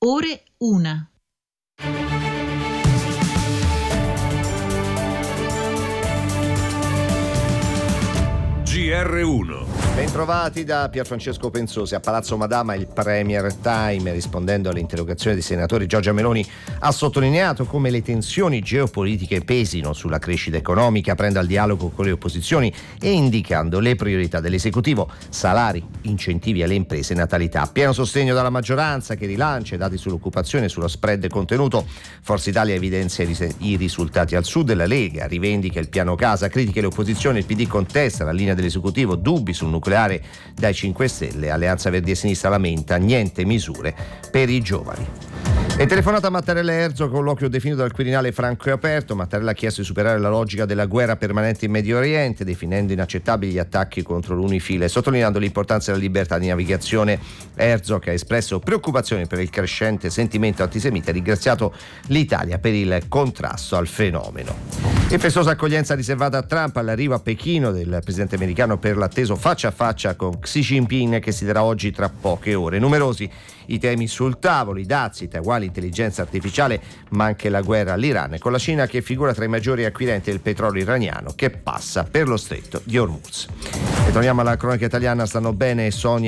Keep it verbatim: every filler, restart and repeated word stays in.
ore una. G R uno. Bentrovati da Pierfrancesco Pensosi. A Palazzo Madama il Premier Time, rispondendo alle interrogazioni dei senatori, Giorgia Meloni ha sottolineato come le tensioni geopolitiche pesino sulla crescita economica, aprendo al dialogo con le opposizioni e indicando le priorità dell'esecutivo: salari, incentivi alle imprese, natalità. Pieno sostegno dalla maggioranza, che rilancia i dati sull'occupazione e sullo spread contenuto. Forza Italia evidenzia i risultati al sud, la Lega rivendica il piano casa, critica le opposizioni, il P D contesta la linea dell'esecutivo, dubbi sul nucleare dai cinque Stelle, Alleanza Verdi e Sinistra lamenta niente misure per i giovani. E telefonata a Mattarella e Herzog, colloquio definito dal Quirinale franco e aperto. Mattarella ha chiesto di superare la logica della guerra permanente in Medio Oriente, definendo inaccettabili gli attacchi contro l'UNIFIL e sottolineando l'importanza della libertà di navigazione. Herzog ha espresso preoccupazione per il crescente sentimento antisemita e ringraziato l'Italia per il contrasto al fenomeno. E festosa accoglienza riservata a Trump all'arrivo a Pechino del presidente americano per l'atteso faccia a faccia con Xi Jinping, che si terrà oggi tra poche ore. Numerosi i temi sul tavolo: i dazi, Taiwan, l'intelligenza artificiale, ma anche la guerra all'Iran, con la Cina che figura tra i maggiori acquirenti del petrolio iraniano che passa per lo stretto di Hormuz. E torniamo alla cronaca italiana. Stanno bene Sonia